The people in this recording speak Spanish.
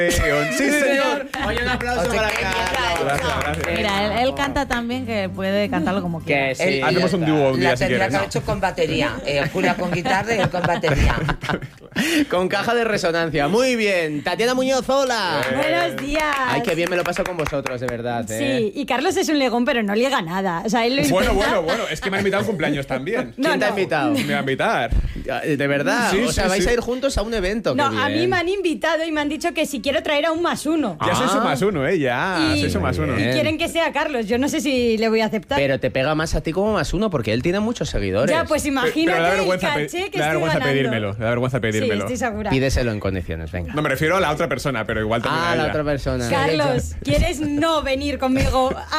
Sí, señor. Oye, un aplauso para Carlos. Gracias. Mira, él canta tan bien que puede cantarlo como quiera. Que sí. Hacemos un dúo un día La si tendría quieres. que haber hecho con batería. Julia con guitarra y él con batería. Con caja de resonancia. Muy bien. Tatiana Muñoz, hola. Buenos días. Ay, qué bien me lo paso con vosotros, de verdad. Sí, y Carlos es un legón, pero no liega nada. O sea, él lo intenta. Bueno, es que me han invitado a un cumpleaños también. ¿Quién te ha invitado? Me va a invitar. ¿De verdad? Sí, o sea, sí, vais sí. a ir juntos a un evento. No, qué a mí bien. me han invitado y me han dicho que si quiero traer a un +1. Ya soy su +1, ya. Y- Soy su +1. Bien. Quieren que sea Carlos. Yo no sé si le voy a aceptar. Pero te pega más a ti como +1 porque él tiene muchos seguidores. ya, pues Pero imagínate le da el vergüenza, caché que le da estoy vergüenza ganando. pedírmelo. Le da vergüenza Sí, pedírmelo. estoy segura. Pídeselo en condiciones, venga. No, me refiero a la otra persona, pero igual también a Ah, la ella. otra persona. Carlos, ¿quieres no venir conmigo